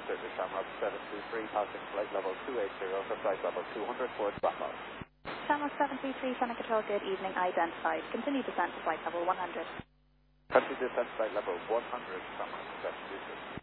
British Shamrock 723, passing flight level 280 for flight level 200 towards Blackmouth. Shamrock 733, Center Control, good evening, identified. Continue descent to flight level 100. Continue descent to flight level 100, Shamrock 723.